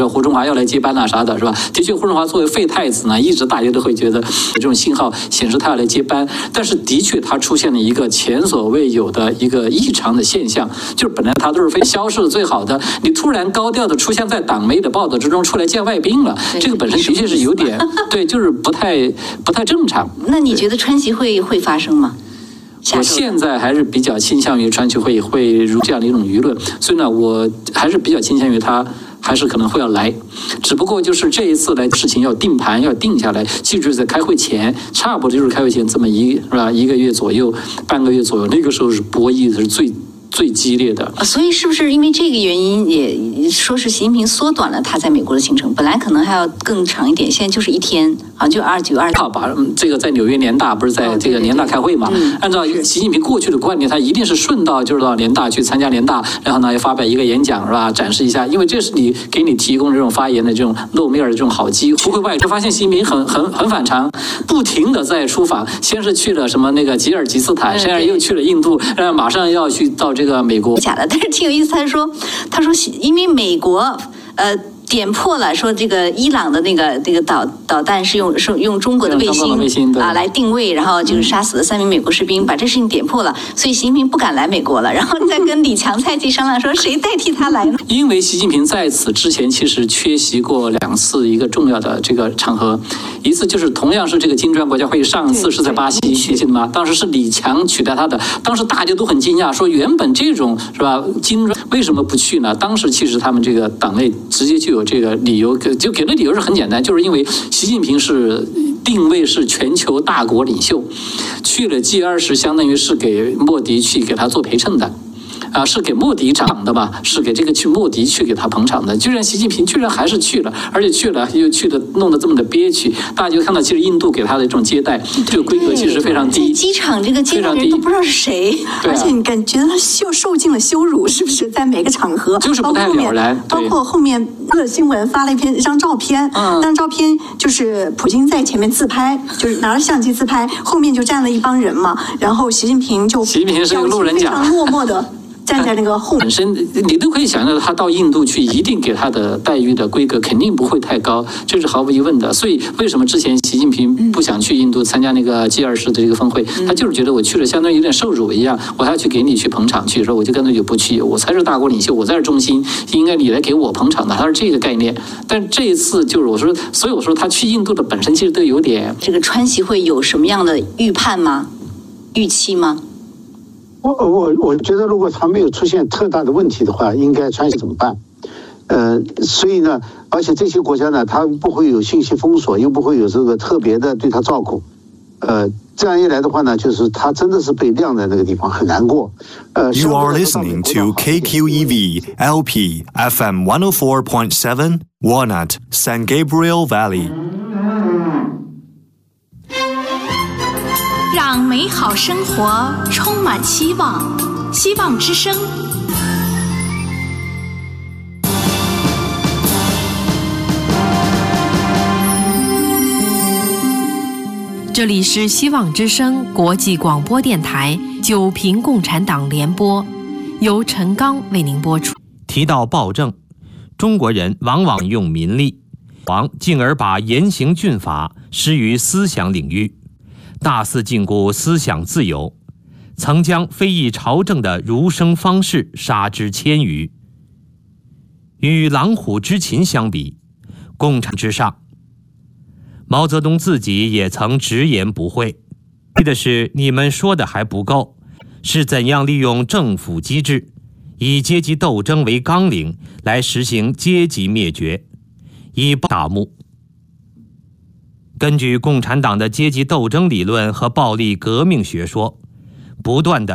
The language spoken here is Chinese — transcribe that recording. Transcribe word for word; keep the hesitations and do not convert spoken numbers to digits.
说胡春华要来接班啊啥的，是吧？的确，胡春华作为废太子呢，一直大家都会觉得这种信号显示他要来接班，但是的确他出现了一个前所未有的一个异常的现象，就是本来他都是非消失的最好的，你突然高调的出现在党媒的报道之中出来见外宾了，这个本身的确是有点对，就是不太不太正常。 那你觉得川习会会发生吗？ 我现在还是比较倾向于川习会会如这样的一种舆论，所以呢，我还是比较倾向于他还是可能会要来，只不过就是这一次来事情要定盘要定下来，记住在开会前，差不多就是开会前这么一是吧一个月左右，半个月左右，那个时候是博弈是最。最激烈的， 所以是不是因为这个原因，也说是习近平缩短了他在美国的行程？本来可能还要更长一点，现在就是一天啊，就二九二。 好吧，这个在纽约联大不是在这个联大开会嘛？嗯、按照习近平过去的惯例，他一定是顺道就是到联大去参加联大，然后呢要发表一个演讲是吧？展示一下，因为这是你给你提供这种发言的这种露面的这种好机会。不会外，就发现习近平很很很反常，不停的在出访，先是去了什么那个吉尔吉斯坦，现在又去了印度，然后马上要去到这个。这个美国假的，但是挺有意思。他说，他说，因为美国，呃。点破了说这个伊朗的那个这个导导弹是用是用中国的卫星, 卫星啊来定位，然后就是杀死了三名美国士兵，嗯、把这事情点破了，所以习近平不敢来美国了。然后再跟李强、蔡奇商量说谁代替他来呢？ 因为习近平在此之前其实缺席过两次一个重要的这个场合，一次就是同样是这个金砖国家会议，上一次是在巴西，你记得吗？当时是李强取代他的，当时大家都很惊讶，说原本这种是吧金砖为什么不去呢？当时其实他们这个党内直接就有这个理由，就给的理由是很简单，就是因为习近平是定位是全球大国领袖，去了 G 二十相当于是给莫迪去给他做陪衬的。啊，是给莫迪场的吧？是给这个去莫迪去给他捧场的。居然习近平居然还是去了，而且去了又去的弄得这么的憋屈。大家就看到，其实印度给他的这种接待，这个规格其实非常低。 机场这个接待人都不知道是谁， 而且你感觉他受受尽了羞辱，是不是？在每个场合， 就是不太了然。 包括后面各新闻发了一篇一张照片，那张照片就是普京在前面自拍，就是拿着相机自拍，后面就站了一帮人嘛，然后习近平就习近平是个路人甲， 非常落寞的。站在那个后本身，你都可以想象，他到印度去，一定给他的待遇的规格肯定不会太高，这是毫无疑问的。所以，为什么之前习近平不想去印度参加那个 G 二十的这个峰会？他就是觉得我去了，相当于有点受辱一样，我还要去给你去捧场去，说我就干脆就不去，我才是大国领袖，我才是中心，应该你来给我捧场的，他是这个概念。但这一次就是我说，所以我说他去印度的本身其实都有点。 这个川习会有什么样的预判吗？预期吗？ 我我我觉得，如果他没有出现特大的问题的话，应该川习怎么办？呃，所以呢，而且这些国家呢，它不会有信息封锁，又不会有这个特别的对他照顾，呃，这样一来的话呢，就是他真的是被晾在那个地方，很难过。呃 You are listening to K Q E V L P F M one oh four point seven Walnut San Gabriel Valley。 让美好生活充满希望，希望之声。 这里是希望之声国际广播电台九平共产党联播，由陈刚为您播出。 提到暴政，中国人往往用民力，王进而把严刑峻法施于思想领域。大肆禁锢思想自由，曾将非议朝政的儒生方士杀之千余。与狼虎之秦相比，共产之上。毛泽东自己也曾直言不讳，为的是你们说的还不够，是怎样利用政府机制，以阶级斗争为纲领来实行阶级灭绝，以大目。根据共产党的阶级斗争理论和暴力革命学说，不断的